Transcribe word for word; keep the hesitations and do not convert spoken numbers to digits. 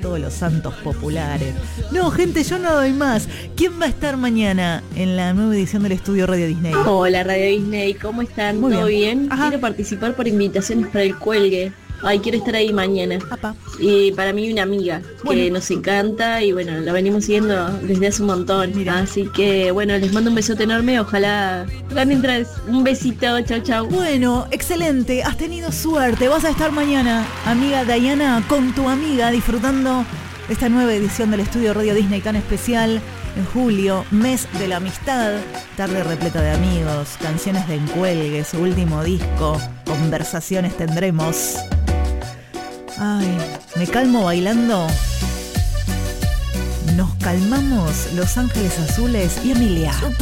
todos los santos populares. No, gente, yo no doy más. ¿Quién va a estar mañana en la nueva edición del Estudio Radio Disney? Hola Radio Disney, ¿cómo están? Muy ¿Todo bien. bien? Ajá. Quiero participar por invitaciones para el cuelgue. Ay, quiero estar ahí mañana. Apa. Y para mí una amiga que Bueno. nos encanta y bueno, la venimos siguiendo desde hace un montón. Mira. Así que bueno, les mando un besote enorme, ojalá ganen tres. Un besito, chau chau. Bueno, excelente, has tenido suerte. Vas a estar mañana, amiga Diana, con tu amiga, disfrutando de esta nueva edición del Estudio Radio Disney tan especial. En julio, mes de la amistad, tarde repleta de amigos, canciones de encuelgue, su último disco, conversaciones tendremos. Ay, ¿me calmo bailando? Nos calmamos Los Ángeles Azules y Emilia.